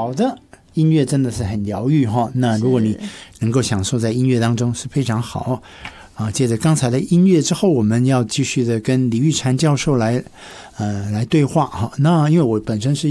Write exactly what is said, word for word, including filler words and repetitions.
好的，音乐真的是很疗愈哈。那如果你能够享受在音乐当中是非常好啊。接着刚才的音乐之后，我们要继续的跟李玉婵教授来呃来对话哈。那因为我本身是